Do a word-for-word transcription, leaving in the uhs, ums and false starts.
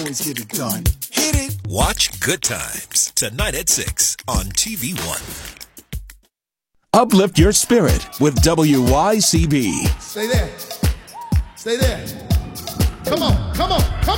always get it done. Hit it. Watch Good Times tonight at six on T V One. Uplift your spirit with W Y C B. Stay there. Stay there. Come on, come on, come on.